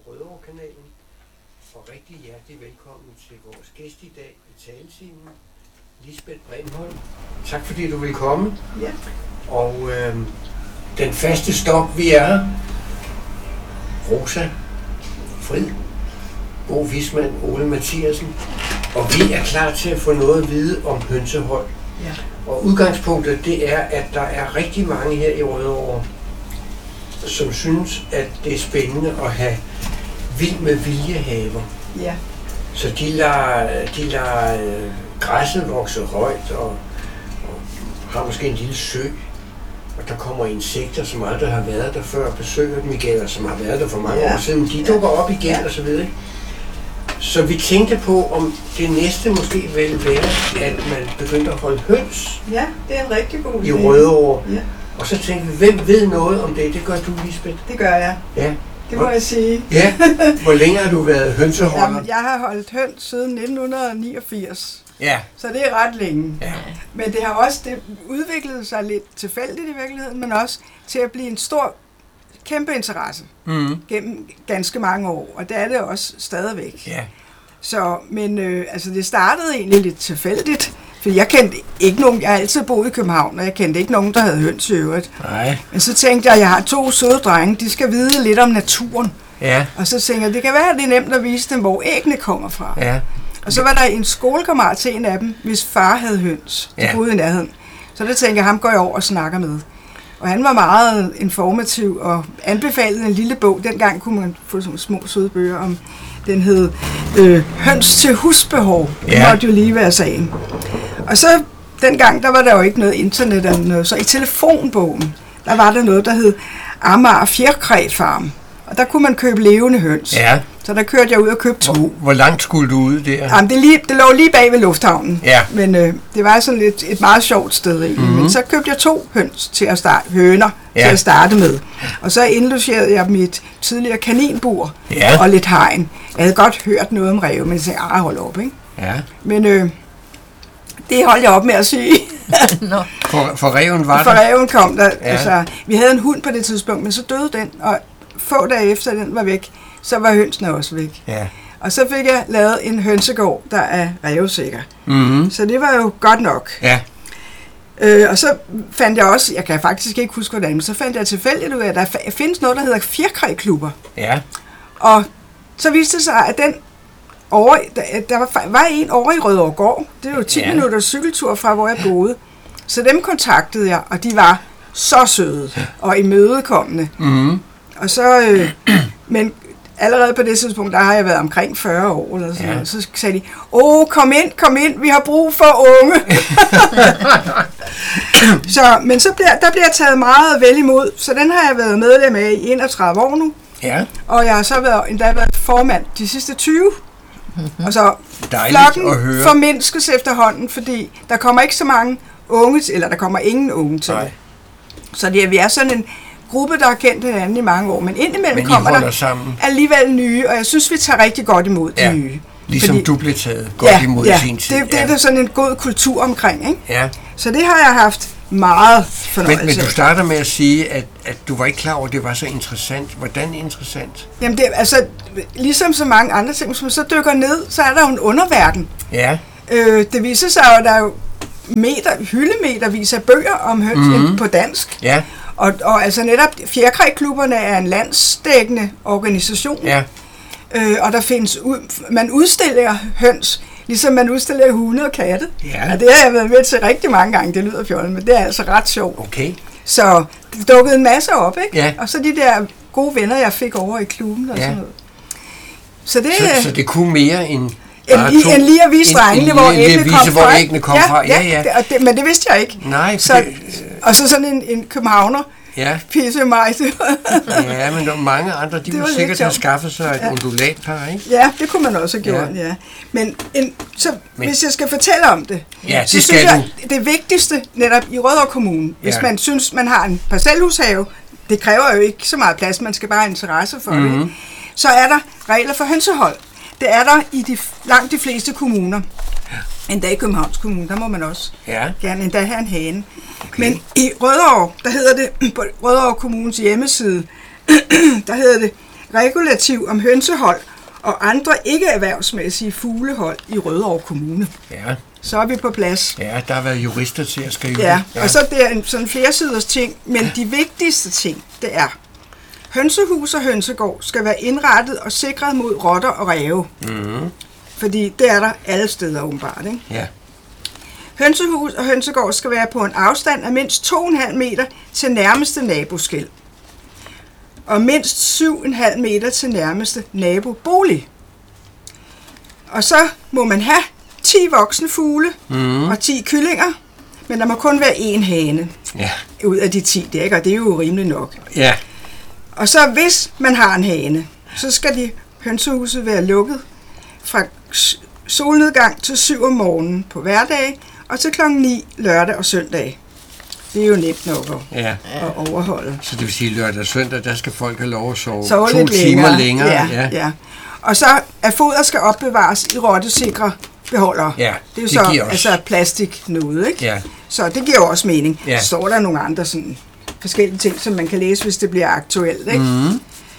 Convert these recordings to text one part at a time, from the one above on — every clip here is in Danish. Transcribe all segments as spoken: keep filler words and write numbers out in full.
Rødovre-kanalen. Og rigtig hjertelig velkommen til vores gæst i dag i taletimen, Lisbeth Brimholm. Tak fordi du vil komme. Ja. Og øh, den faste stop, vi er Rosa Frid, Bo Vismand, Ole Mathiasen. Og vi er klar til at få noget at vide om hønsehold. Ja. Og udgangspunktet det er, at der er rigtig mange her i Rødovre, som synes, at det er spændende at have vild med viljehaver. Ja. Så de lader, de lader øh, græsset vokse højt og, og har måske en lille sø. Og der kommer insekter, som aldrig har været der før, besøger dem igen, og som har været der for mange ja. år siden. De dukker op igen ja. og så videre. Så vi tænkte på, om det næste måske vil være, at man begyndte at holde høns. Ja, det er en rigtig god idé. I Rødovre. Ja. Og så tænkte vi, hvem ved noget om det? Det gør du, Lisbeth. Det gør jeg. Ja. Det må jeg sige. Ja. Hvor længe har du været hønseholder? Jamen, jeg har holdt høns siden nitten niogfirs. Ja. Så det er ret længe. Ja. Men det har også det udviklet sig lidt tilfældigt i virkeligheden, men også til at blive en stor, kæmpe interesse Mm. gennem ganske mange år. Og det er det også stadigvæk. Ja. Så, men øh, altså det startede egentlig lidt tilfældigt, for jeg kendte ikke nogen, jeg har altid boet i København, og jeg kendte ikke nogen, der havde høns i øvrigt. Nej. Men så tænkte jeg, at jeg har to søde drenge, de skal vide lidt om naturen. Ja. Og så tænkte jeg, det kan være, at det er nemt at vise dem, hvor æggene kommer fra. Ja. Og så var der en skolekammerat til en af dem, hvis far havde høns. De Ja. boede i nærheden. Så det tænkte jeg, ham går jeg over og snakker med. Og han var meget informativ og anbefalede en lille bog. Dengang kunne man få sådan små søde bøger om, den hed øh, Høns til husbehov. Det Ja. måtte jo lige være sagen. Og så dengang, der var der jo ikke noget internet eller noget. Så i telefonbogen, der var der noget, der hed Amager Fjerkræfarm. Og der kunne man købe levende høns. Ja. Så der kørte jeg ud og købte to. Hvor, hvor langt skulle du ud der? Jamen, det, lige, det lå lige bag ved lufthavnen. Ja. Men øh, det var sådan et, et meget sjovt sted egentlig. Mm-hmm. Men så købte jeg to høns til at starte, høner Ja. til at starte med. Og så indlogerede jeg dem i et tidligere kaninbur Ja. og lidt hegn. Jeg havde godt hørt noget om ræve, men jeg tænkte, ah, hold op, ikke? Ja. Men øh, det holdt jeg op med at sige. Nå. For, for reven var For der? ræven kom der. Ja. Altså, vi havde en hund på det tidspunkt, men så døde den. Og få dage efter den var væk, så var hønsene også væk. Ja. Og så fik jeg lavet en hønsegård, der er rævesikker. Mm-hmm. Så det var jo godt nok. Ja. Øh, og så fandt jeg også, jeg kan faktisk ikke huske hvordan, men så fandt jeg tilfældigt ud af, at der fa- findes noget, der hedder fjerkræklubber. Ja. Og så viste det sig, at den over, der, der var, var en over i Rødovre Gård. Det er jo ti Ja. ja. minutters cykeltur fra, hvor jeg boede. Så dem kontaktede jeg, og de var så søde og imødekommende. Mm-hmm. Og så, øh, men allerede på det tidspunkt, der har jeg været omkring fyrre år, eller sådan Ja. noget. Så sagde de, åh, kom ind, kom ind, vi har brug for unge. så, men så bliver, der bliver taget meget vel imod, så den har jeg været medlem af i enogtredive år nu. Ja. Og jeg har så været, endda været formand de sidste tyve. Og så Dejligt at flokken høre. formindskes efterhånden, fordi der kommer ikke så mange unge, til, eller der kommer ingen unge til. Nej. Så det er, vi er sådan en gruppe, der har kendt hinanden i mange år, men indimellem Men I kommer holder der sammen. alligevel nye, og jeg synes, vi tager rigtig godt imod de Ja. nye. Ligesom Fordi- du blev taget godt ja, imod ja, i sin tid. det, det er der sådan en god kultur omkring, ikke? Ja. Så det har jeg haft meget Men, fornøjelse men du af. starter med at sige, at, at du var ikke klar over, at det var så interessant. Hvordan interessant? Jamen det, altså, ligesom så mange andre ting, hvis man så dykker ned, så er der jo en underverden. Ja. Øh, det viser sig jo, at der er jo meter, hyldemetervis af bøger om høns Mhm. på dansk. Ja. Og, og altså netop fjerkræklubberne er en landsdækkende organisation. Ja. Øh, og der findes, ud, man udstiller høns, ligesom man udstiller hunde og katte. Ja. Og det har jeg været med til rigtig mange gange, det lyder fjollet, men det er altså ret sjovt. Okay. Så det dukkede en masse op, ikke? Ja. Og så de der gode venner, jeg fik over i klubben og Ja. sådan noget. Så det, Så, så det kunne mere end en, bare lige, to- en lige at vise en- drengene, en hvor lige at æggene vise, kom hvor fra. æggene kom fra. Ja, ja. Det, og det, men det vidste jeg ikke. Nej, for Så, det, og så sådan en, en københavner, ja, pisse mig. ja, men der er mange andre, de Det vil var lidt sikkert have sjovt. skaffet sig et Ja. undulatpar, ikke? Ja, det kunne man også have gjort, Ja. ja. ja. Men, en, så, Men- hvis jeg skal fortælle om det, Ja, det så skal synes du. jeg, det vigtigste netop i Rødovre Kommune, hvis Ja. man synes, man har en parcelhushave, det kræver jo ikke så meget plads, man skal bare have interesse for Mhm. det, så er der regler for hønsehold. Det er der i de, langt de fleste kommuner. Endda i Københavns Kommune, der må man også Ja. gerne endda have en hane. Okay. Men i Rødovre, der hedder det, på Rødovre Kommunes hjemmeside, der hedder det, regulativ om hønsehold og andre ikke-erhvervsmæssige fuglehold i Rødovre Kommune. Ja. Så er vi på plads. Ja, der har været jurister til at skrive Ja, det. Ja. og så det er en sådan flersiders ting, men de vigtigste ting, det er, hønsehus og hønsegård skal være indrettet og sikret mod rotter og ræve. Mm-hmm. Fordi det er der alle steder åbenbart, ikke? Ja. Hønsehus og hønsegård skal være på en afstand af mindst to komma fem meter til nærmeste naboskel. Og mindst syv komma fem meter til nærmeste nabobolig. Og så må man have ti voksne fugle Mm. og ti kyllinger, men der må kun være én hane Ja. ud af de ti dækker, det er jo rimeligt nok. Ja. Og så hvis man har en hane, så skal de hønsehuset være lukket fra s- solnedgang til syv om morgenen på hverdage, og til klokken ni lørdag og søndag. Det er jo nemt nok at, Ja. at overholde. Så det vil sige, lørdag og søndag, der skal folk have lov at sove Så to lidt timer længere. Ja, ja. ja. Og så at foder skal opbevares i rottesikre beholdere. Ja, det er jo det så giver også. altså plastik noget, ikke? Ja. Så det giver jo også mening. Ja. Så står der nogle andre sådan forskellige ting, som man kan læse, hvis det bliver aktuelt, ikke? Mm.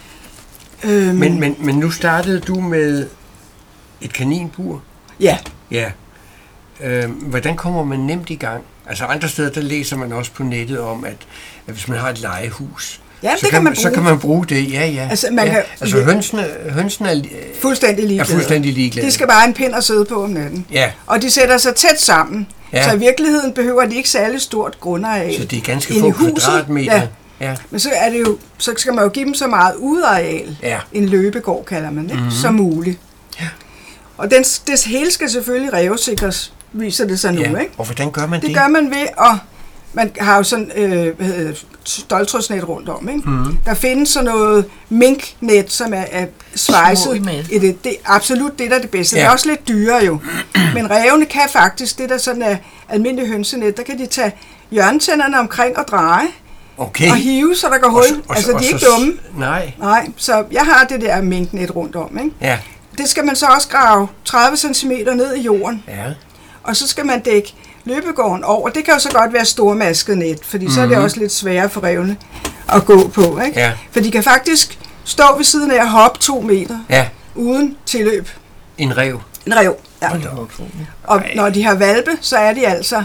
Øhm, Men, men, men nu startede du med et kaninbur. ja. Ja. Øhm, hvordan kommer man nemt i gang? Altså andre steder, der læser man også på nettet om, at, at hvis man har et legehus, Ja, så, det kan man så bruge. kan man bruge det. Ja, ja. Altså, man ja. kan- altså hønsene, hønsene er, Fuldstændig er ligeglade. fuldstændig ligeglade. De skal bare have en pind at sidde på om natten. Ja, Og de sætter sig tæt sammen. Ja. Så i virkeligheden behøver de ikke særlig stort grundareal. så det er ganske inde få i huset. kvadratmeter. Ja. Ja. Men så er det jo, så skal man jo give dem så meget udareal, Ja. en løbegård kalder man det, Mhm. mm-hmm. som muligt. Ja. Og den, det hele skal selvfølgelig rævesikres, viser det sig nu, Ja. ikke? Og hvordan gør man det? Det gør man ved at, man har jo sådan øh, hvad hedder det, ståltrådsnet rundt om, ikke? Mhm. Der findes sådan noget minknet, som er, er Små svejset i mel. i det. Det er absolut det, der er det bedste. Ja. Det er også lidt dyrere jo. Men rævene kan faktisk, det der sådan er almindelig hønsenet, der kan de tage hjørnetænderne omkring og dreje Okay. og hive, så der går hul. Og så- og så- altså, de og er ikke så- dumme. Nej. Nej, så jeg har det der minknet rundt om, ikke? Ja. Det skal man så også grave tredive centimeter ned i jorden, Ja. og så skal man dække løbegården over. Det kan jo så godt være stormasket net, fordi mm-hmm. så er det også lidt sværere for rævene at gå på, ikke? Ja. For de kan faktisk stå ved siden af og hoppe to meter Ja. uden tilløb. En rev. En rev, ja. Hold da op. Og Ej. når de har valpe, så er de altså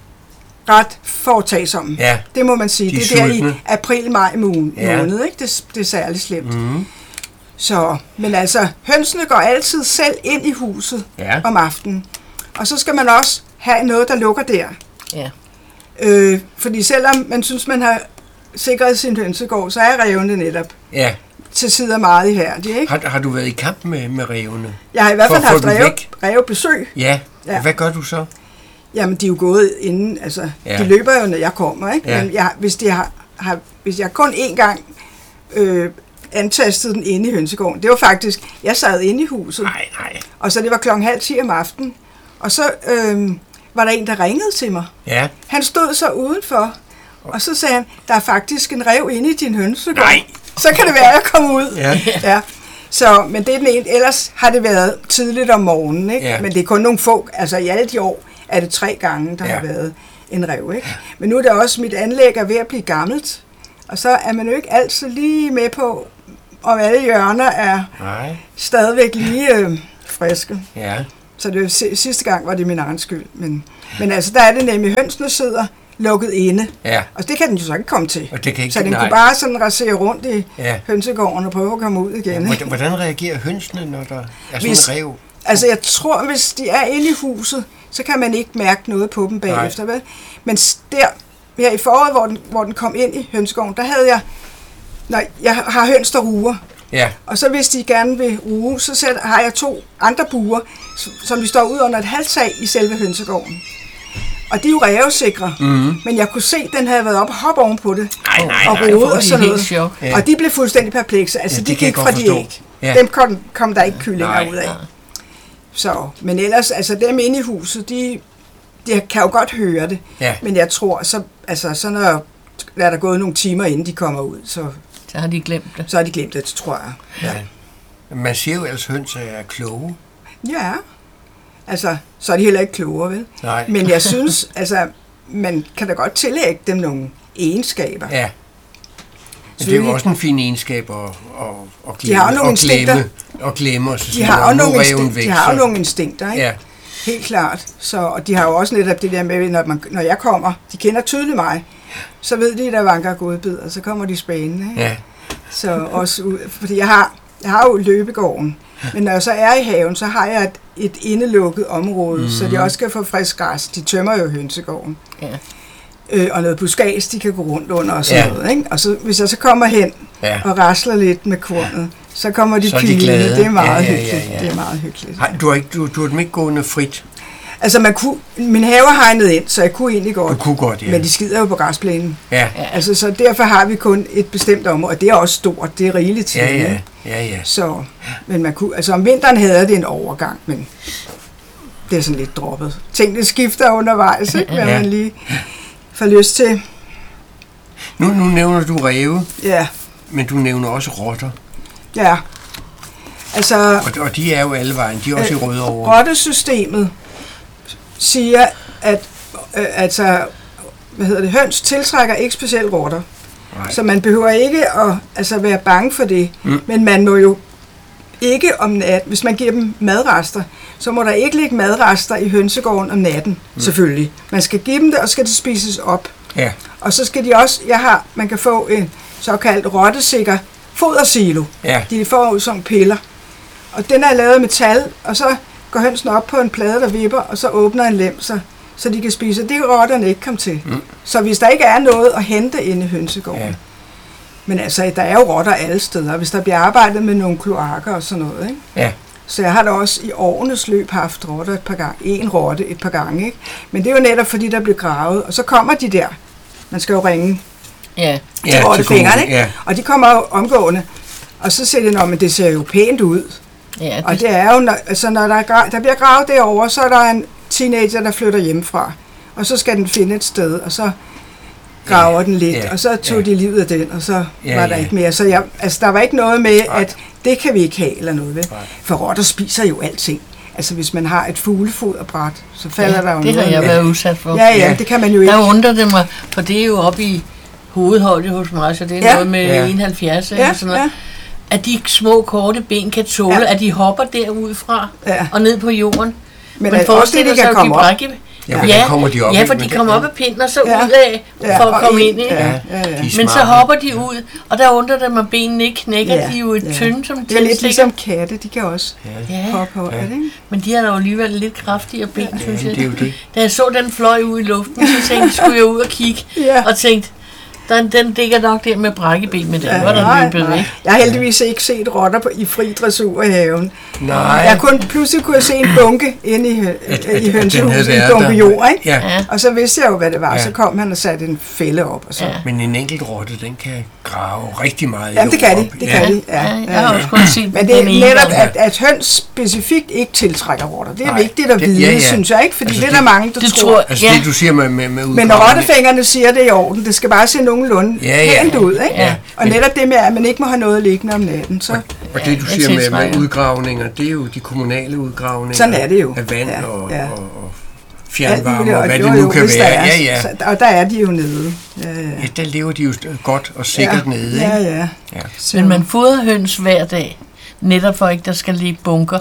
ret foretagsomme. Ja. Det må man sige. De er Det er der i sultne. april-maj måned, Ja. måned, ikke? Det, det er særligt slemt. Mm. Så, men altså, hønsene går altid selv ind i huset Ja. om aftenen. Og så skal man også have noget, der lukker der. Ja. Øh, fordi selvom man synes, man har sikret sin hønsegård, så er rævene netop Ja. til tider meget ihærdige, ikke? Har, har du været i kamp med, med rævene? Jeg har i hvert For fald at få haft dem ræve, væk? rævebesøg. Ja. Ja. ja. Hvad gør du så? Jamen, de er jo gået inden, altså, Ja. de løber jo, når jeg kommer, ikke? Ja. Men jeg, hvis, de har, har, hvis jeg kun én gang øh, antastede den inde i hønsegården, det var faktisk, jeg sad inde i huset, Nej, nej. og så det var klokken halv ti om aftenen, og så øh, var der en, der ringede til mig. Ja. Han stod så udenfor, og så sagde han, der er faktisk en ræv inde i din hønsegård. Nej. Så kan det være, at jeg kommer ud. Ja. Ja. Så, men det er den ene. Ellers har det været tidligt om morgenen, ikke? Ja. Men det er kun nogle få, altså i alle de år er det tre gange, der Ja. har været en ræv, ikke? Men nu er det også, mit anlæg er ved at blive gammelt, og så er man jo ikke altid lige med på, om alle hjørner er Nej. stadigvæk lige øh, friske. Ja. Så det var, si- sidste gang var det min egen skyld. Men, men altså, der er det nemlig, hønsene sidder lukket inde. Ja. Og det kan den jo så ikke komme til. Og det kan ikke... Så den nej. kunne bare sådan rasere rundt i Ja. hønsegården og prøve at komme ud igen. Ja, ikke? hvordan, hvordan reagerer hønsene, når der er sådan Hvis- en rev? Altså, jeg tror, hvis de er inde i huset, så kan man ikke mærke noget på dem bagefter, vel? Men s- der, her i foråret, hvor den, hvor den kom ind i hønsegården, der havde jeg... Når jeg har høns, der ruger. Ja. Og så hvis de gerne vil ruge, så sæt, har jeg to andre buer, som- som de står ud under et halvtag i selve hønsegården. Og de er jo rævesikre. Mm-hmm. Men jeg kunne se, at den havde været op og hoppe oven på det. Nej, nej, og nej. rode får og de sådan helt noget. chok. Ja. Og de blev fuldstændig perplekse. Altså, Ja, de det kan jeg gik godt fra de forstå. æg. Ja. Dem kom, kom der ikke kyllinger Nej. ud af. Så, men ellers, altså dem inde i huset, de, de kan jo godt høre det. Ja. Men jeg tror, så, altså, så når er der gået nogle timer, inden de kommer ud, så, Så har de glemt det. så har de glemt det, tror jeg. Ja. Man siger jo, at høns er kloge. Ja, altså, så er de heller ikke klogere, vel? Nej. Men jeg synes, altså, man kan da godt tillægge dem nogle egenskaber. Ja. Men det er jo også en fin egenskab at, at, at glemme, de har nogle og glemme, instinkter. og glemme, og så De har, nu nogle, reven instinkt, væk, de har jo så- nogle instinkter, ikke? Ja. Helt klart. Så, og de har jo også netop det der med, når, man, når jeg kommer, de kender tydeligt mig, så ved de, der vanker godbid, og så kommer de spændende. Ikke? Ja. Så også, ud- fordi jeg har, jeg har jo løbegården, men når jeg så er i haven, så har jeg et, et indelukket område, mm. så de også kan få frisk græs. De tømmer jo hønsegården. Ja. Øh, og noget buskads, de kan gå rundt under og sådan Ja. noget. Ikke? Og så, hvis jeg så kommer hen Ja. og rasler lidt med kornet, så kommer de Så er de pilende. glade. Det er meget Ja, ja, ja, hyggeligt. ja. Det er meget hyggeligt. Har, du har ikke, du, du har dem ikke gående frit. Altså, man kunne, min have er hegnet ind, så jeg kunne egentlig godt. Du kunne godt, ja. Men de skider jo på græsplænen. Ja, Altså, så derfor har vi kun et bestemt område, og det er også stort, det er rigeligt til. ja, ja, ikke? ja, ja. Så, men man kunne, altså om vinteren havde det en overgang, men det er sådan lidt droppet. Tingene skifter undervejs, ikke? Hvad Ja. man lige får lyst til. Nu, nu nævner du ræve, Ja, men du nævner også rotter. ja. Altså, Og, og de er jo alle vejen, de er også i Rødovre. rottesystemet siger, at øh, altså, hvad hedder det, høns tiltrækker ikke specielt rotter. Nej. Så man behøver ikke at altså, være bange for det. Mm. Men man må jo ikke om natten, hvis man giver dem madrester, så må der ikke ligge madrester i hønsegården om natten, mm. selvfølgelig. Man skal give dem det, og så skal det spises op. Ja, Og så skal de også, jeg har, man kan få en såkaldt rottesikker fodersilo. ja, De får jo sådan piller. Og den er lavet af metal, og så går hønsen op på en plade, der vipper, og så åbner en lem, så, så de kan spise. Det kan rotterne ikke komme til. Mm. Så hvis der ikke er noget at hente inde i hønsegården, ja. men altså, der er jo rotter alle steder, hvis der bliver arbejdet med nogle kloakker og sådan noget, ikke? Ja. Så jeg har da også i årenes løb haft rotter et par gange. En rotte et par gange, ikke? Men det er jo netop fordi, der bliver gravet, og så kommer de der. Man skal jo ringe Ja. til Ja, rottefingrene, til ikke? ja. Og de kommer jo omgående. Og så siger de, men det ser jo pænt ud. Ja, Og det, det er jo, når, altså når der, er, gra- der bliver gravet derovre, så er der en teenager, der flytter hjemmefra. Og så skal den finde et sted, og så graver Ja, den lidt, ja, og så tog ja. de livet af den, og så Ja, var der ja. ikke mere. Så jeg, altså, der var ikke noget med, Nej. at det kan vi ikke have, eller noget ved. Nej. For rotter spiser jo alting. Altså hvis man har et fuglefoderbræt, så falder der jo det har noget jeg med. været udsat for. Ja, ja, Ja. det kan man jo ikke. Der undrer det mig, for det er jo oppe i hovedhøjde hos mig, så det er Ja. noget med Ja. enoghalvfjerds Ja, eller sådan noget. ja. At de små korte ben kan tåle, Ja. at de hopper derudfra Ja. og ned på jorden. Men Man at også det, forestiller de sig, kan at komme op. brække. Ja, hvordan kommer de op Ja, i- for men de det- kommer op af pinden og så Ja. ud af Ja, for og at komme i- ind. Ikke? Ja, ja, ja. De er Men så smarte. hopper de ud, og der undrer det mig, at benene ikke knækker. Ja, De er jo ja. tynde som Det er lidt tændstikker. ligesom katte, de kan også Ja, hoppe på, Ja. er det ikke? men de har da jo alligevel lidt kraftigere ben, Ja, synes det er jeg. jo det. Da jeg så den fløj ud i luften, så tænkte jeg, skulle jeg ud og kigge, Ja. og tænkte, den, den ligger nok der med brækkeben, men den var der nej, løbet nej. væk. Jeg har heldigvis ikke set rotter på, i fri dressur i haven. Nej. Jeg kunne pludselig kunne jeg se en bunke inde i, hø- At- at- i at den havde hønsehuset, en været bunke der. jord, ikke? Ja. Ja. Og så vidste jeg jo, hvad det var. Ja. Så kom han og satte en fælde op. Og så. Ja. Ja. Men en enkelt rotte, den kan grave rigtig meget Jamen, det jord kan de. op. Det Ja. kan de. Ja, Ja, ja, jeg har ja. også kun set Men det er den ene netop, gang. at, at høns specifikt ikke tiltrækker rotter. Det er Nej, vigtigt at det- vide, ja, ja. synes jeg ikke, fordi Altså, det er det- der mange, der det tror. tror Altså Ja. det, du siger med, med, med Men når udgravning- rottefingrene siger det er i orden, det skal bare se nogenlunde Ja, ja. pænt ud, ikke? Ja. Og netop det med, at man ikke må have noget liggende om natten, så Og det, du Ja, siger det med, tiltrækker. med udgravninger, det er jo de kommunale udgravninger. Sådan er det jo. Af vand Ja, og, ja. og, og alt fjernvarme muligt, og og hvad jo, det nu jo, kan hvis der være. er. Ja, ja. Så, og der er de jo nede. Ja, ja. Ja, der lever de jo godt og sikkert ja. nede. Ja, Ikke? ja. Ja. Så. Men man fodrer høns hver dag, netop for ikke, der skal ligge bunker.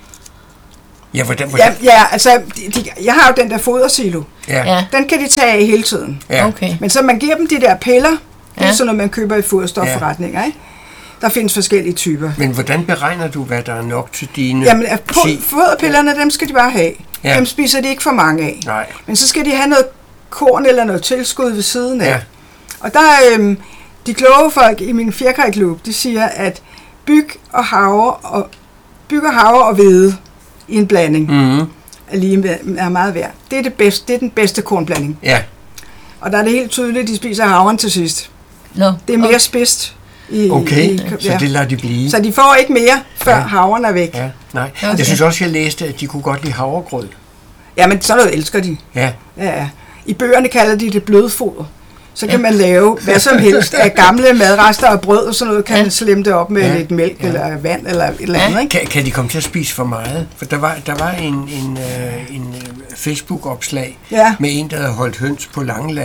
Ja, hvordan, hvordan? Ja, ja, altså, de, de, jeg har jo den der fodersilo. Ja, Ja, Den kan de tage af hele tiden. ja. okay. Men så man giver dem de der piller, det er Ja. sådan noget, man køber i foderstofforretninger, ikke? Der findes forskellige typer. Men hvordan beregner du, hvad der er nok til dine Jamen, at po- ti? foderpillerne, dem skal de bare have. Ja. Dem spiser de ikke for mange af. Nej. Men så skal de have noget korn eller noget tilskud ved siden af. Ja. Og der er øhm, de kloge folk i min fjerkræklub, de siger, at byg og havre og, byg og, havre og hvede i en blanding Mm-hmm. er, lige, med- er meget værd. Det er, det, bedste, det er den bedste kornblanding. Ja. Og der er det helt tydeligt, at de spiser havren til sidst. Nå, Det er mere spidst. I, Okay, i, så det lader de blive. så de får ikke mere, før Ja. ja. havren er væk. Ja. Ja, nej. Okay. Jeg synes også, jeg læste, at de kunne godt lide havregrød. ja, men sådan noget elsker de. Ja. Ja, ja. I bøgerne kalder de det blødfoder. Så kan man lave hvad som helst af gamle madrester og brød og sådan noget, kan Ja. man slemme det op med Ja. lidt mælk Ja. eller vand eller et eller Ja. andet, ikke? Kan, kan de komme til at spise for meget? For der var, der var en, en, øh, en øh, Facebook-opslag Ja. med en, der havde holdt høns på Langeland.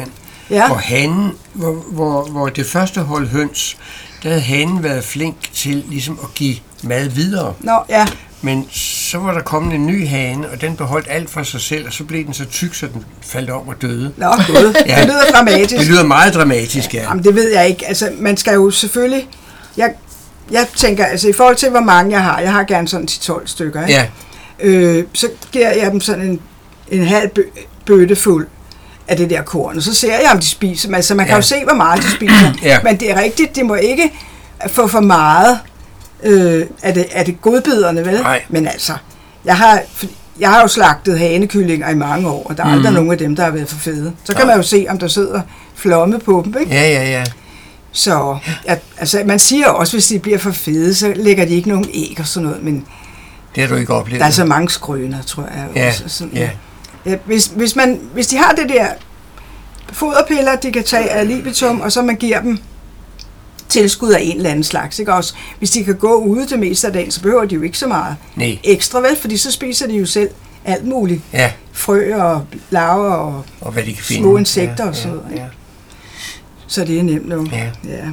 Ja. hvor, hanen, hvor, hvor, hvor det første hold høns, der havde hanen været flink til ligesom at give mad videre. Nå, ja. Men så var der kommet en ny hane, og den beholdt alt for sig selv, og så blev den så tyk, så den faldt om og døde. Nå, gud. Ja. Det lyder dramatisk. Det lyder meget dramatisk, ja. Jamen, det ved jeg ikke. Altså, man skal jo selvfølgelig... Jeg, jeg tænker, altså i forhold til, hvor mange jeg har, jeg har gerne sådan ti tolv stykker, ikke? Ja. Øh, så giver jeg dem sådan en, en halv bø, bøtte fuld af det der korn, og så ser jeg, om de spiser. Altså, man kan Ja. jo se, hvor meget de spiser. Ja. Men det er rigtigt, de må ikke få for meget øh, af, det, af det godbiderne, vel? Nej. Men altså, jeg har, jeg har jo slagtet hanekyllinger i mange år, og der er aldrig Mhm. nogen af dem, der har været for fede. Så kan Nej. man jo se, om der sidder flomme på dem, ikke? Ja, ja, ja. Så ja, altså, man siger også, hvis de bliver for fede, så lægger de ikke nogen æg og sådan noget, men Det har du ikke oplevet. der er så mange skrøner, tror jeg. Ja, også, sådan. ja. Ja, hvis, hvis, man, hvis de har det der foderpiller, de kan tage af libitum, og så man giver dem tilskud af en eller anden slags, ikke også? Hvis de kan gå ude det meste af dagen, så behøver de jo ikke så meget Nej. ekstra, vel? Fordi så spiser de jo selv alt muligt. Ja, Frø og larver og og hvad de kan finde. små insekter ja, og sådan noget. Ja, ja. så det er nemt nu. Ja. Ja.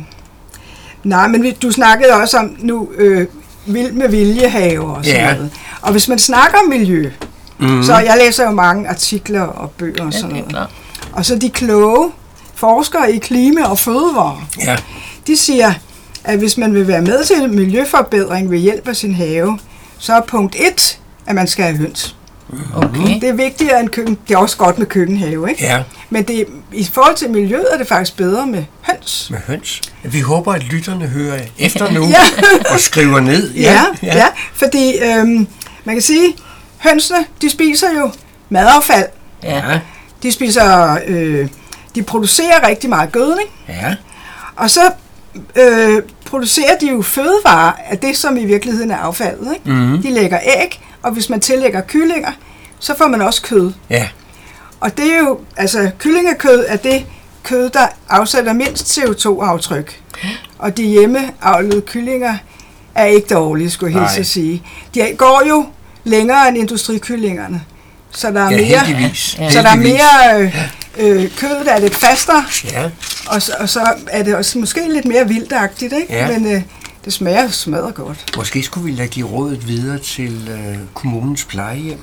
Nej, men vi- du snakkede også om nu øh, vild med viljehaver og sådan Ja. noget. Og hvis man snakker om miljø, Mm. så jeg læser jo mange artikler og bøger og Ja, sådan det er noget. klart. Og så de kloge forskere i klima og fødevare, Ja. de siger, at hvis man vil være med til miljøforbedring ved hjælp af sin have, så er punkt et, at man skal have høns. Okay. Det er vigtigere end køkken. Det er også godt med køkkenhave, ikke? Ja, Men det, i forhold til miljøet er det faktisk bedre med høns. med høns. Vi håber, at lytterne hører efter nu Ja. og skriver ned. Ja, ja, ja fordi øhm, man kan sige, hønsene, de spiser jo madaffald. Ja. Ja, De spiser, øh, de producerer rigtig meget gødning, ja, og så øh, producerer de jo fødevarer af det, som i virkeligheden er affaldet. Ikke? Mhm. De lægger æg, og hvis man tillægger kyllinger, så får man også kød. ja, Og det er jo, altså kyllingekød er det kød, der afsætter mindst C O to aftryk. Og de hjemmeavlede kyllinger er ikke dårlige, skulle jeg hilse Nej. at sige. De går jo længere end industrikyllingerne. Så der er ja, mere, heldigvis. Ja. så der er Heldigvis. mere øh, øh, kød, der er lidt fastere, Ja, og så, og så er det også måske lidt mere vildagtigt, ikke? Ja. Men øh, det smager smadret godt. måske skulle vi lade give rådet videre til øh, kommunens plejehjem,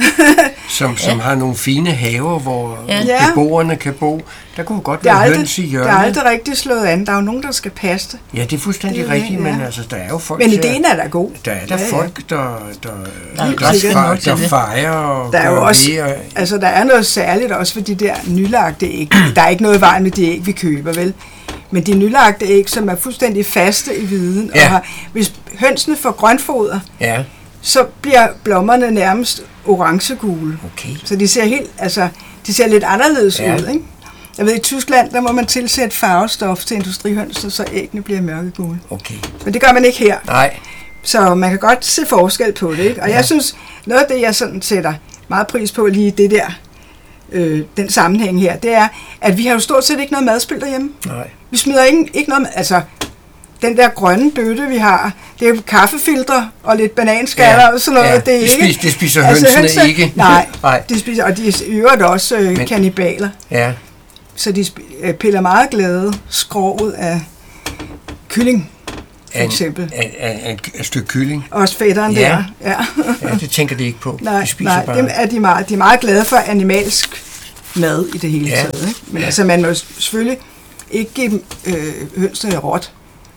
som, som har nogle fine haver, hvor Ja. Ja. beboerne kan bo. Der kunne godt Det er, være aldrig, høns i det hjørnet. er aldrig rigtig slået an. Der er jo nogen, der skal passe det. Ja, det er fuldstændig Det er rigtigt, det, ja. men altså, der er jo folk, Men til- ideen er da god. der er der Ja, ja. folk, der, der, der, Helt der, sikkert der, nok til der det. fejrer og Der er jo gør også, ved, og, altså der er noget særligt også for de der nylagte æg. Der er ikke noget i vejen med de æg, vi køber, vel? Men de nylagte æg, som er fuldstændig faste i viden, Ja. og har, hvis hønsene får grønfoder, ja, så bliver blommerne nærmest orangegule. okay. Så de ser helt, altså, de ser lidt anderledes Ja. ud, ikke? Jeg ved, i Tyskland, der må man tilsætte farvestof til industrihønsene, så æggene bliver mørkegule. Okay. Men det gør man ikke her. Nej, Så man kan godt se forskel på det, ikke? Og Ja. jeg synes, noget af det, jeg sådan sætter meget pris på lige det der, øh, den sammenhæng her, det er, at vi har jo stort set ikke noget madspil derhjemme. nej. Vi smider ikke, ikke noget, altså, den der grønne bøtte, vi har, det er jo kaffefiltre og lidt bananskaller og sådan noget. Ja, Det, er det, ikke, spiser, det spiser hønsene hønse- ikke. Nej, Nej. de spiser, og de er i øvrigt også øh, Men- kannibaler. Ja, Så de sp- øh, piller meget glade skroget af kylling, for af, eksempel. af, af, af et stykke kylling. Også fætteren Ja. der. Ja. Ja, det tænker de ikke på. Nej, de spiser nej bare. dem er de, meget, de er meget glade for animalsk mad i det hele Ja. taget. Ikke? Men altså, man må jo selvfølgelig ikke give dem øh, hønsene råt,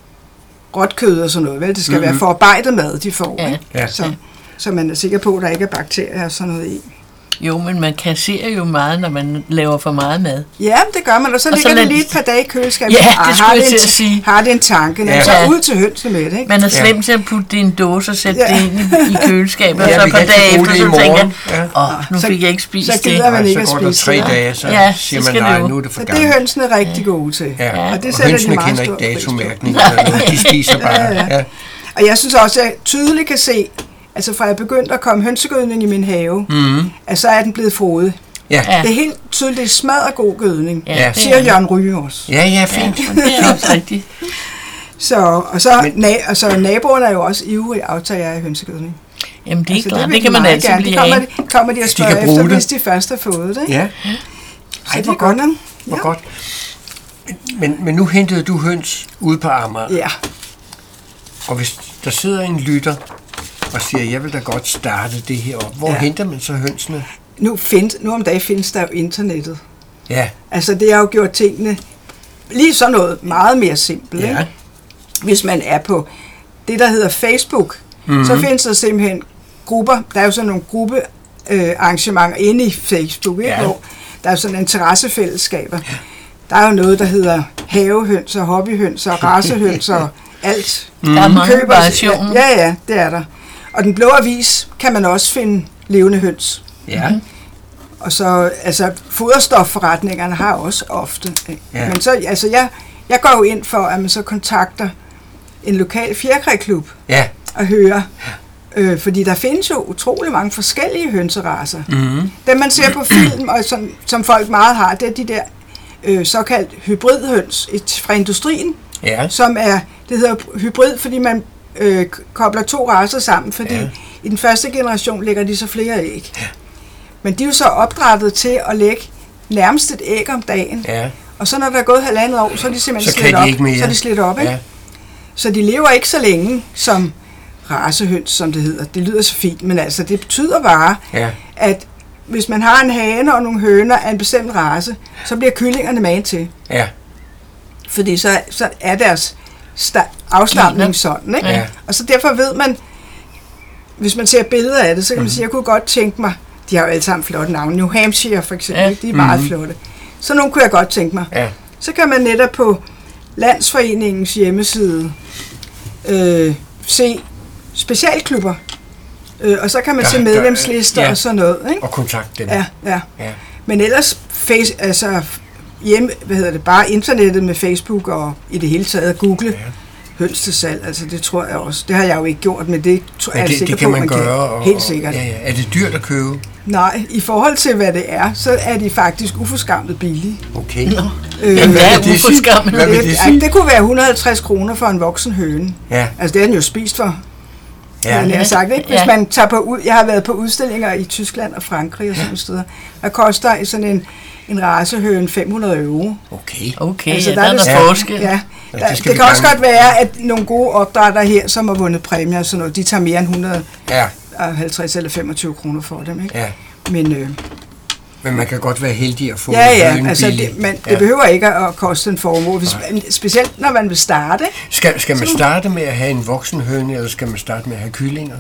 råt kød og sådan noget. Vel? Det skal mm-hmm. være forarbejdet mad, de får. Ja. Ikke? Ja. Så, så man er sikker på, at der ikke er bakterier og sådan noget i. Jo, men man kasserer jo meget, når man laver for meget mad. Ja, det gør man, og så Og ligger så det lad- lige et par dage i køleskabet. Ja, det Ah, skulle har jeg det til en- at sige. Har det en tanke, Ja. ja. så Ja. ud til hønsene med det, ikke? Man er Ja. slem til at putte det i en dåse og sætte Ja. det ind i, i køleskabet, og Ja, så vi et par kan ikke dage bruge efter, det i så tænker jeg, morgen. Ja. åh, nu Så- fik jeg ikke spist så det. gider man Ej, ikke at så går der spise tre det. dage, så Ja, siger det man, skal nej, det jo. nu er det for Så det er gammelt. hønsene rigtig gode til. Ja. Og Og, det og sætter de hønsene meget kender stor ikke pris på. datomærkning eller noget. De spiser bare. Ja, ja. Ja. Og jeg synes også, at jeg tydeligt kan se, altså fra jeg begyndte at komme hønsegødning i min have, Mm-hmm. at så er den blevet frodet. Ja. Ja. Det er helt tydeligt, det er smadret god gødning, Ja, det siger er det. Jørgen Ryge også. Ja, ja, fint. Ja, det er også rigtigt. Så, og så, Men- na- og så naboerne er jo også ivrige aftagere af hønsegødning. Jamen, det er Altså, klart. vil Det de kan man meget altid gerne. blive de kommer, af. de, kommer de og kan spørger bruge efter, det. hvis de først har fået det. Ikke? Ja. Så Ej, det hvor er godt. godt. hvor Ja. godt. Men, men nu hentede du høns ude på Amager, Ja. og hvis der sidder en lytter og siger, jeg vil da godt starte det her op, hvor Ja. ja. henter man så hønsene? Nu, find, nu om dagen findes der jo internettet. Ja, Altså, det har jo gjort tingene lige sådan noget meget mere simpelt. ja, Ikke? Hvis man er på det, der hedder Facebook, mm-hmm. så findes der simpelthen grupper. Der er jo sådan nogle gruppe øh, arrangementer inde i Facebook, ikke? Ja. Hvor der er sådan interessefællesskaber. Ja. Der er jo noget, der hedder havehøns og hobbyhøns og racehøns og alt. Der er mange Køber- variationer. Ja, ja, det er der. Og den blå avis kan man også finde levende høns. ja. Og så, altså, foderstofforretningerne har også ofte. Ikke? Ja. Men så, altså, jeg, jeg går jo ind for, at man så kontakter en lokal fjerkræklub Ja, og hører, øh, fordi der findes jo utrolig mange forskellige hønseracer. mm-hmm. Dem man ser på film, og som, som folk meget har, det er de der øh, såkaldt hybridhøns et- fra industrien, ja, som er, det hedder hybrid, fordi man øh, kobler to racer sammen, fordi Ja. ja. i den første generation lægger de så flere æg. Ja. Men de er jo så opdrættet til at lægge nærmest et æg om dagen. ja. Og så når der er gået halvandet år, så er de simpelthen Så kan slidt de op. ikke mere. Så er de slidt op, ikke? Ja. Så de lever ikke så længe som racehøns, som det hedder. Det lyder så fint, men altså det betyder bare, Ja. at hvis man har en hane og nogle høner af en bestemt race, så bliver kyllingerne magen til. Ja, Fordi så, så er deres sta- afstamning sådan, ikke? Ja. Og så derfor ved man, hvis man ser billeder af det, så kan man sige, jeg kunne godt tænke mig, de har jo alle sammen flotte navne, New Hampshire for eksempel, Ja. ja. de er meget Mhm. flotte. Så nogle kunne jeg godt tænke mig. ja, Så kan man netop på Landsforeningens hjemmeside øh, se specialklubber, øh, og så kan man Der- se der- medlemslister ja. og sådan noget, ikke? og kontakt dem. Ja, ja. Ja. Men ellers, face, altså hjemme, hvad hedder det, bare internettet med Facebook og i det hele taget Google, Ja. høns til salg, altså det tror jeg også. Det har jeg jo ikke gjort, men det tror Men jeg det, sikker det kan på, man, man gøre. kan. Og, Helt sikkert. Og, ja, ja. Er det dyrt at købe? Nej, i forhold til hvad det er, så er de faktisk uforskammet billige. Okay. Nå. Øh, Jamen, hvad er vil det sige? uforskammet? Hvad vil det, det det, sige? det kunne være et hundrede og halvtreds kroner for en voksen høne. Ja, Altså det er den jo spist for. Ja, ja. jeg har sagt, ikke? Hvis Ja. man tager på ud, jeg har været på udstillinger i Tyskland og Frankrig og sådan nogle steder. Der koster sådan en, en racehøne fem hundrede euro. Okay. Okay, Altså, altså, der der, er der det- er forskel. Ja, Ja, der, det det, skal det vi kan også gerne- godt være, at nogle gode opdrætter her, som har vundet præmier og sådan noget, de tager mere end et hundrede Ja, og halvtreds eller femogtyve kroner for dem, ikke? ja. Men øh, Men man kan godt være heldig at få ja, en ja, høne altså billig. det, men det Ja. behøver ikke at koste en formue, hvis, specielt når man vil starte. Skal, skal man starte med at have en voksen høne, eller skal man starte med at have kyllinger?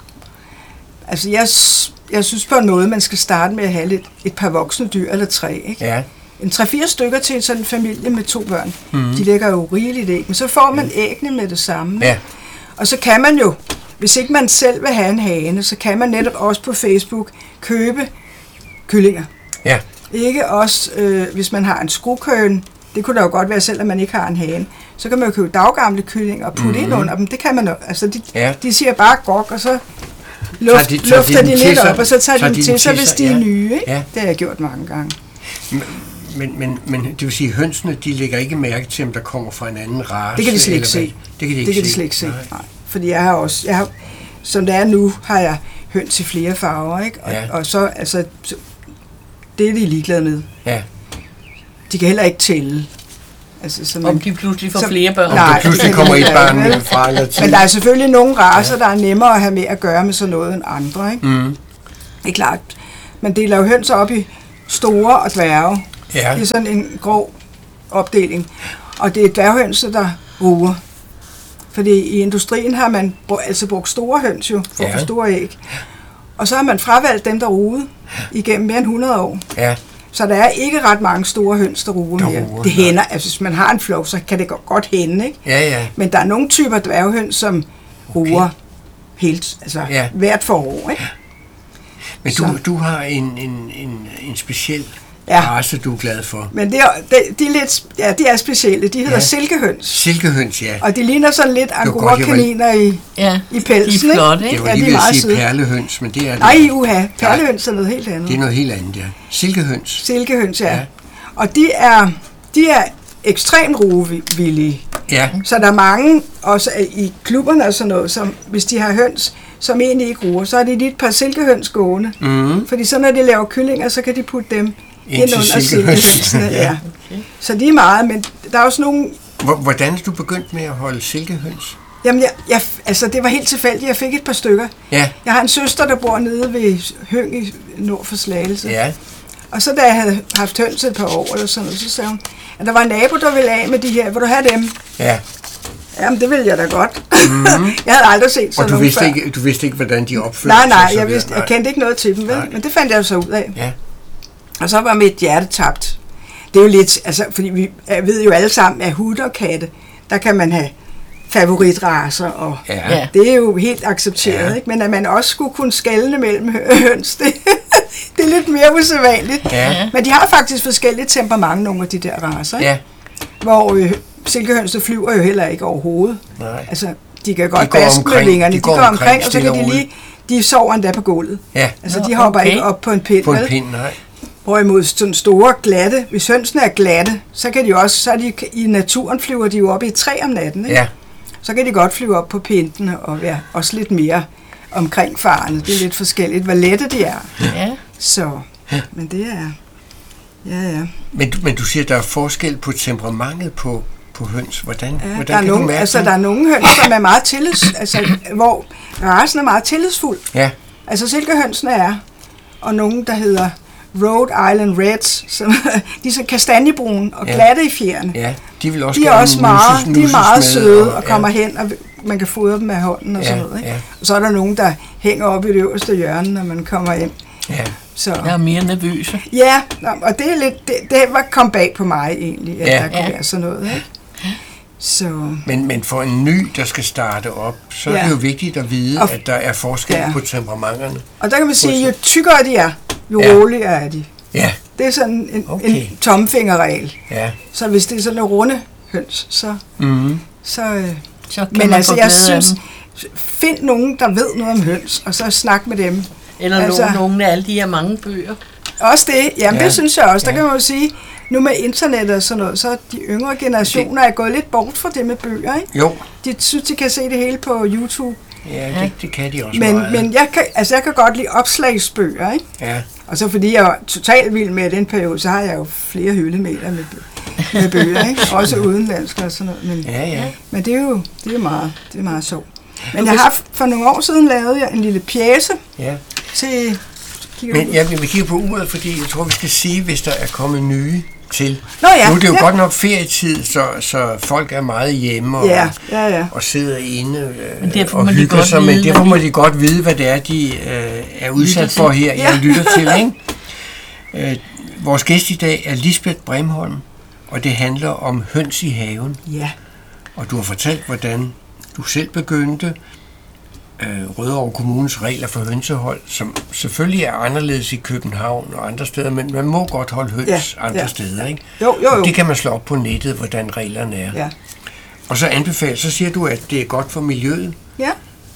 Altså jeg, s- jeg synes på en måde, man skal starte med at have lidt, et par voksne dyr eller tre, ikke? Ja, En tre-fire stykker til sådan en familie med to børn. Mhm. Mm. De lægger jo rigeligt æg, men så får man æggene med det samme. ja, Og så kan man jo, hvis ikke man selv vil have en hane, så kan man netop også på Facebook købe kyllinger. ja, Ikke også, øh, hvis man har en skruekøne, det kunne da jo godt være, selv at man ikke har en hane, så kan man jo købe daggamle kyllinger og putte mm. ind under dem. Det kan man jo. Altså, de, Ja. de siger bare gok, og så luft, de- tager lufter de de, dem lidt til sig? op, og så tager de dem dem til sig, til hvis sig? de er Ja. nye. Ikke? Ja. Det har jeg gjort mange gange. men, men, men det vil sige, at hønsene, de lægger ikke mærke til, om der kommer fra en anden race. Det kan de slet ikke eller hvad? se. Det kan de ikke Det kan se. de slet ikke se. Nej. Nej. Fordi jeg har også, jeg har, som det er nu, har jeg høns i flere farver, ikke? Og, Ja. og så, altså, så- det er de ligeglade med. Ja. De kan heller ikke tælle. Altså, så man, Om de pludselig får Så- flere børn. Om Nej, der pludselig det kommer kan et de barn ikke, vel? fra eller til. men der er selvfølgelig nogle racer, der er nemmere at have med at gøre med sådan noget end andre, ikke? Mm. Det er klart. Man deler jo høns op i store og dværge. Ja, Det er sådan en grov opdeling. Og det er dværghønser, der ruger. Fordi i industrien har man br- altså brugt store høns jo, for Ja. at få store æg. Og så har man fravalgt dem, der rugede igennem mere end hundrede år. ja, Så der er ikke ret mange store høns, der ruger Der mere. ruger, Det nej. hænder, altså hvis man har en flok, så kan det go- godt hænde, ikke? ja, ja. Men der er nogle typer dværghøns, som ruger helt, altså Ja. hvert forår, ikke? Men du, Så. du har en, en, en, en speciel Ja. race, du er glad for. Men det er, det, de, er lidt, ja, de er specielle. De hedder Ja. ja. silkehøns. Silkehøns, ja. Og de ligner sådan lidt var godt, angora-kaniner i, Ja, i pelsen, de er flotte, ikke? ikke? Jeg var Ja, lige de ved er at meget sige søde. perlehøns, men det er det. Nej, uha. Perlehøns er noget helt andet. Det er noget helt andet, ja. Silkehøns. Silkehøns, ja. Ja. ja. Og de er, de er ekstremt rugevillige. Ja, Så der er mange, også i klubberne og sådan noget, som hvis de har høns, som egentlig ikke ruger, så er de lige et par silkehøns gående. mm. Fordi så når de laver kyllinger, så kan de putte dem ind, Ind til under silkehøns. silkehønsene. Ja. Ja. Okay. Så de er meget, men der er også nogle... Hvordan er du begyndt med at holde silkehøns? Jamen, jeg, jeg, altså, det var helt tilfældigt. Jeg fik et par stykker. Ja. Jeg har en søster, der bor nede ved Høng i nord for Slagelse. Ja. Og så da jeg havde haft høns et par år eller sådan noget, så sagde hun, at der var en nabo, der ville af med de her. Vil du have dem? Ja. Jamen, det ville jeg da godt. Mm-hmm. Jeg havde aldrig set sådan Og du nogen vidste, før. ikke, du vidste ikke, hvordan de opførte Nej, sig? nej, så jeg, videre. vidste, Nej. jeg kendte ikke noget til dem, vel? Nej. Men det fandt jeg jo så ud af. Ja. Og så var mit hjerte tabt. Det er jo lidt, altså, fordi vi ved jo alle sammen, at hunde og katte, der kan man have favoritracer, og Ja. det er jo helt accepteret, Ja. ikke? Men at man også skulle kunne skelne mellem høns, det, det er lidt mere usædvanligt. Ja. Men de har faktisk forskellige temperament, nogle af de der racer, ikke? Ja. Hvor øh, silkehønsene flyver jo heller ikke overhovedet. Nej. Altså, de kan godt går baske med omkring- vingerne, de de går går omkring, omkring og så stille kan de og lige, de sover endda på gulvet. Ja. Altså, Nå, de hopper okay. ikke op på en pind, På en vel? pind, nej. Hvorimod sådan store glatte, hvis hønsene er glatte, så kan de også, så er de, i naturen flyver de jo op i et træ om natten, ikke? Ja. Så kan de godt flyve op på pintene og være også lidt mere omkring farerne. Det er lidt forskelligt, hvor lette de er. Ja. Så, men det er, ja, ja. Men, du- men du siger, der er forskel på temperamentet på, på høns. Hvordan, ja hvordan der, er kan du nogen, mærke altså, det? der er nogle høns, som er meget tillids, altså, hvor racen er meget tillidsfuld. Ja. Altså silkehønsene er, og nogen, der hedder Rhode Island Reds, som de er så kastanjebrune og Ja. glatte i fjerne. Ja, de vil også De er gerne også nusses- meget, de er nusses meget med, søde og ja. kommer hen, og man kan fodre dem med hånden og Ja, sådan noget. Ikke? ja. Og så er der nogen, der hænger op i det øverste hjørne, når man kommer ind. Ja. Så. Jeg er mere nervøse. Ja, nå, og det, er lidt, det, det var kom bag på mig egentlig, at Ja. der kunne Ja. være sådan noget. Ikke? Så, Men, men for en ny, der skal starte op, så er Ja. det jo vigtigt at vide, Og- at der er forskel Ja. på temperamenterne. og der kan man sige, jo tykkere de er, jo Ja. roligere er de. Ja, Det er sådan en, Okay. en tomfingerregel. ja. Så hvis det er sådan en runde høns, så... Mm-hmm. så øh, Så kan men man altså, få jeg glæde af synes, dem. find nogen, der ved noget om høns, og så snak med dem. Eller altså- altså, nogen af alle de her mange bøger. Også det, jamen Ja. det synes jeg også. Der Ja. kan man jo sige, nu med internet og sådan noget, så er de yngre generationer er gået lidt bort fra det med bøger, ikke? Jo, De synes, de kan se det hele på YouTube. ja, det, det kan de også Men, meget. men jeg, kan, altså jeg kan godt lide opslagsbøger, ikke? Ja, Og så fordi jeg er totalt vild med den periode, så har jeg jo flere hyldemeter med, bø- med bøger, ikke? Også udenlandske og sådan noget. Men, ja, ja. men det er jo det er meget, det er meget sjovt. Men jeg har for nogle år siden lavet jeg en lille pjece ja. til... kigger du Men ud? jeg vil kigge på uret, fordi jeg tror, vi skal sige, hvis der er kommet nye til. Nå ja, Nu er det jo ja. godt nok ferietid, så, så folk er meget hjemme og, Ja, ja, ja. og sidder inde øh, Men derfor og må de hygger godt sig, vide, men derfor hvad må de- de godt vide, hvad det er, de øh, er udsat Lytter for til. her, Ja. jeg lytter til. Ikke? Øh, vores gæst i dag er Lisbeth Brimholm, og det handler om høns i haven. Ja, Og du har fortalt, hvordan du selv begyndte øh, Rødovre Kommunes regler for hønsehold, som selvfølgelig er anderledes i København og andre steder, men man må godt holde høns Ja, andre ja. steder, ikke? jo, jo, Og jo. det kan man slå op på nettet, hvordan reglerne er. Ja, Og så anbefaler, så siger du, at det er godt for miljøet, ja.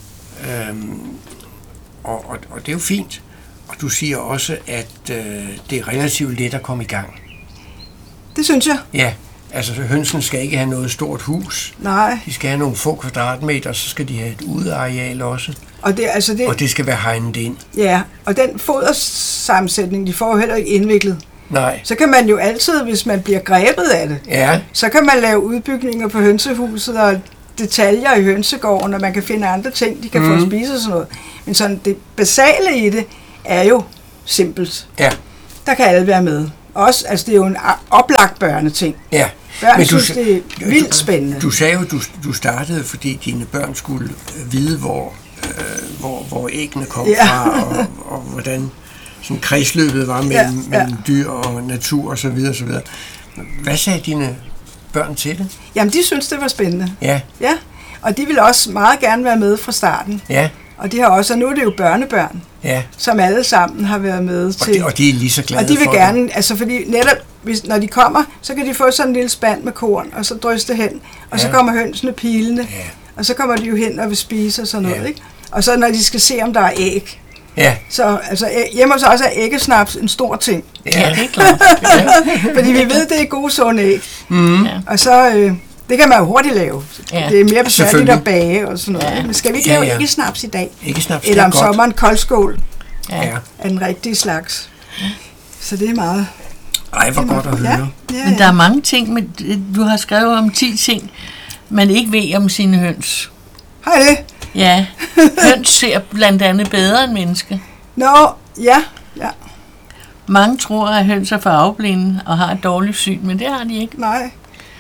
øhm, og, og, og det er jo fint. Og du siger også, at øh, det er relativt let at komme i gang. Det synes jeg. Ja, altså hønsen skal ikke have noget stort hus. Nej, De skal have nogle få kvadratmeter, så skal de have et udeareal også. og det, altså det, Og det skal være hegnet ind. ja, og den fodersammensætning, de får jo heller ikke indviklet. Nej. Så kan man jo altid, hvis man bliver grebet af det, Ja, så kan man lave udbygninger på hønsehuset og detaljer i hønsegården, og man kan finde andre ting, de kan mm. få at spise og sådan noget. Men sådan det basale i det er jo simpelt. ja, Der kan alle være med. Også, altså det er jo en a- oplagt børneting. ja. Børn Men du synes, sa- det er du- vildt spændende. Du sagde jo, du, du startede, fordi dine børn skulle øh, vide, hvor, øh, hvor, hvor æggene kom Ja. fra, og, og hvordan sådan kredsløbet var mellem, Ja, ja, ja. mellem dyr og natur og så videre, og så videre. Hvad sagde dine børn til det? Jamen, de synes, det var spændende. Ja, Ja, og de vil også meget gerne være med fra starten. ja, Og de har også, og nu er det jo børnebørn, ja. som alle sammen har været med Og til. de, og de er lige så glade Og de vil for gerne, det. altså fordi netop, hvis, når de kommer, så kan de få sådan en lille spand med korn, og så drysse det hen, og så Ja. kommer hønsene pilende, Ja. og så kommer de jo hen og vil spise og sådan noget, Ja. ikke? Og så når de skal se, om der er æg. Ja, Så altså, æ- hjemme hos os er æggesnaps en stor ting, Ja, ja, det er klart. fordi vi ved, det er gode sunde æg. mm, Ja. Og så, øh, det kan man jo hurtigt lave. Ja. Det er mere besværligt Selvfølgelig. at bage og sådan noget. Ja. Ja. Men skal vi ikke Ja, lave ja. æggesnaps i dag? ikke snaps, Eller om sommeren koldskål Ja. Ja. af den rigtige slags. Så det er meget. Ej, hvor godt at høre. Ja, ja, Men der er mange ting, med, du har skrevet om ti ting, man ikke ved om sine høns. Har I det? Ja, høns ser blandt andet bedre end mennesker. Nå, ja, ja, Mange tror, at høns er farveblinde og har et dårligt syn, men det har de ikke. nej.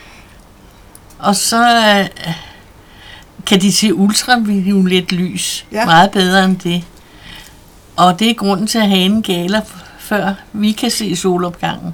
Og så øh, kan de se ultraviolet lys Ja. ja. meget bedre end det. Og det er grunden til, at hanen galer, før vi kan se solopgangen.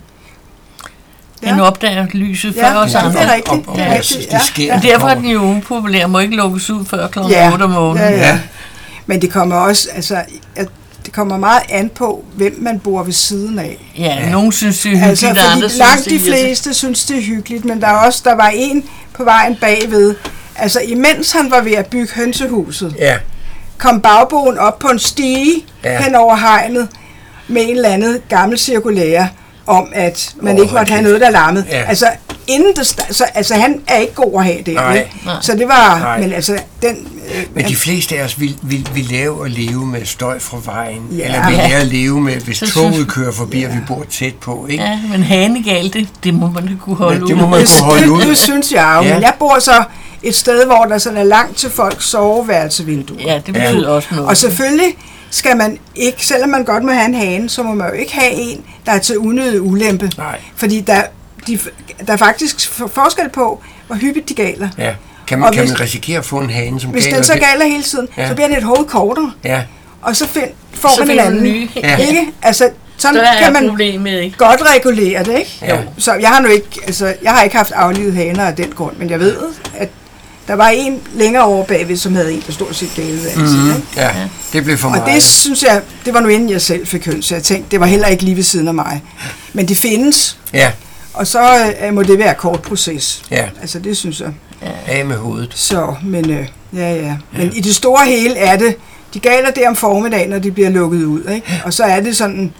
Ja. Den opdager lyset Ja, før os ja, det andre. er rigtigt. Og- Det er og- rigtigt, det sker. ja. Og derfor er den jo upopulær, må ikke lukkes ud før klokken Ja, otte om morgenen. ja, ja. Ja. Men det kommer også, altså, at det kommer meget an på, hvem man bor ved siden af. Ja, Ja. nogen synes, det er hyggeligt, Altså, og fordi andre synes, langt det de er irriterende. fleste synes, det er hyggeligt, men der er også, der var en på vejen bagved. Altså, imens han var ved at bygge hønsehuset, Ja, kom bagboen op på en stige Ja. hen over hegnet med en eller anden gammel cirkulære om, at man Åh, ikke måtte have hold noget, der larmede. Ja. Altså, inden det sta- så, altså, han er ikke god at have det. Nej. ikke? Nej. Så det var, Nej. men altså, den... Øh, men de fleste af os vil, vil, vil lave at leve med støj fra vejen, Ja. eller vil Ja. lære at leve med, hvis Så toget synes- kører forbi, og vi bor tæt på, ikke? Ja, men hanegal, det, det må man da kunne holde Ja, det ud. må man det, kunne holde ud. det, det synes jeg jo, Ja. men jeg bor så et sted, hvor der sådan er langt til folks soveværelsevinduer. Ja, det betyder Ja. også noget. Og selvfølgelig skal man ikke, selvom man godt må have en hane, så må man jo ikke have en, der er til unødig ulempe. Nej. Fordi der, de, der er faktisk for- forskel på, hvor hyppigt de galer. Ja. Kan Og man, kan hvis- man risikere at få en hane, som Hvis galer den så det? galer hele tiden, Ja. så bliver den et hoved kortere, Ja, og så find, får Så man en finder man anden. nye. Ja. Ikke? Altså, sådan der kan er man problemet ikke. godt regulere det, ikke? Ja. Så jeg har nu ikke, altså, jeg har ikke haft aflivet haner af den grund, men jeg ved, at der var en længere over bagved, som havde en, der stort set galede altid, mm, ikke? ja. det blev for Og meget. det synes jeg, det var nu inden jeg selv fik høns, så jeg tænkte, det var heller ikke lige ved siden af mig. Men det findes, Ja, og så øh, må det være kort proces. ja. Altså det synes jeg. Af med hovedet. Så, men øh, ja, ja. Men i det store hele er det, de galer der om formiddagen, når de bliver lukket ud, ikke? Og så er det sådan,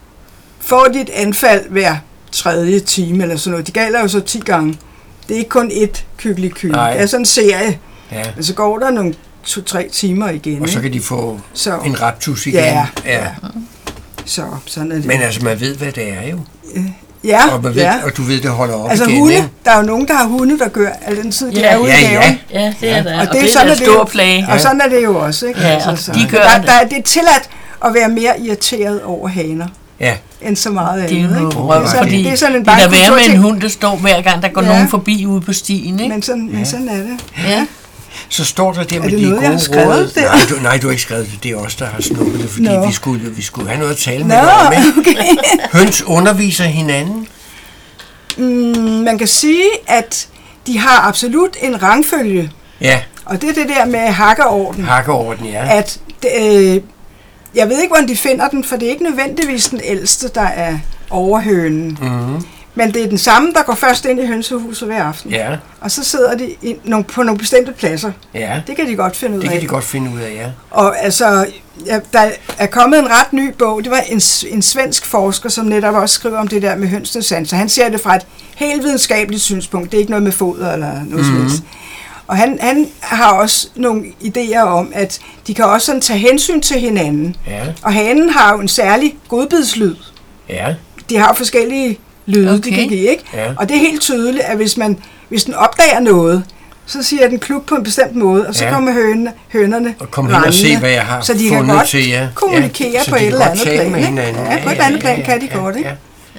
får de et anfald hver tredje time eller sådan noget. De galer jo så ti gange. Det er ikke kun ét kykkelikyl. Nej. Det er sådan en serie. Ja. Men så går der nogle to-tre timer igen, Og så ikke? kan de få Så, en raptus igen. ja, ja. ja. Så sådan er det. Men altså, man ved, hvad det er jo. ja, Og, man ved, ja. og du ved, det holder op Altså igen, hunde, ikke? der er jo nogen, der har hunde, der gør al den tid, de Ja, er ude ja, i ja. haven. Ja, det er der. Og Og det er det er sådan, en at det- stor plage. Og sådan er det jo også, ikke? Ja, og så, de gør der, det. der, det er tilladt at være mere irriteret over haner, Ja, end så meget andet, Det er jo ikke? noget Åh, røv, ja. Så er det- fordi det er sådan en det kan være med en bankkontorting. hund, der står hver gang, der går Ja. nogen forbi ude på stien, ikke? Men sådan, Ja. men sådan er det. Ja. så står der der med det de noget, jeg har gode skrevet råd. der? Nej du, nej, du har ikke skrevet det. Det er os, der har snuppet det, fordi Nå. vi skulle, vi skulle have noget at tale Nå, med dig om, ikke? okay. Høns underviser hinanden. Mm, man kan sige, at de har absolut en rangfølge, Ja, og det er det der med hakkeorden, hakkeorden, ja. at øh, jeg ved ikke, hvordan de finder den, for det er ikke nødvendigvis den ældste, der er overhønen. Mm-hmm. Men det er den samme, der går først ind i hønsehuset hver aften. Ja, Og så sidder de i nogle, på nogle bestemte pladser. ja. Det kan de godt finde ud Det af. kan de godt finde ud af, ja. Og altså, ja, der er kommet en ret ny bog. Det var en, en svensk forsker, som netop også skriver om det der med hønsenes sanser. Han ser det fra et helt videnskabeligt synspunkt. Det er ikke noget med foder eller noget Mhm. som helst. Og han, han har også nogle idéer om, at de kan også sådan tage hensyn til hinanden. Ja, Og hanen har jo en særlig godbidslyd. ja, De har forskellige lyde, okay. de Okay. kan give, ikke? ja. Og det er helt tydeligt, at hvis, man, hvis den opdager noget, så siger den klub på en bestemt måde, og så Ja. ja. kommer hønerne, hønerne Og kom hen og se, rendende. hvad jeg har Så de kan fundet godt til jer. kommunikere Ja, så på de et kan eller godt andet tale plan, med ikke? hinanden. Ja, på et andet plan kan de godt, ikke?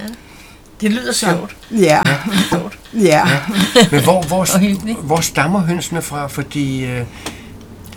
Det lyder sjovt. Ja, ja. Men hvor, hvor, Og hyggeligt. hvor stammer hønsene fra? Fordi øh,